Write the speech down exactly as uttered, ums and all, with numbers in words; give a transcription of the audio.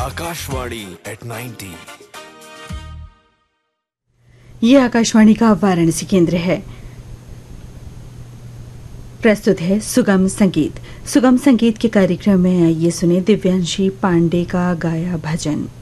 Akashvani eight ninety. ये आकाशवाणी का वाराणसी केंद्र है। प्रस्तुत है सुगम संगीत। सुगम संगीत के कार्यक्रम में आइए सुने दिव्यांशी पांडे का गाया भजन।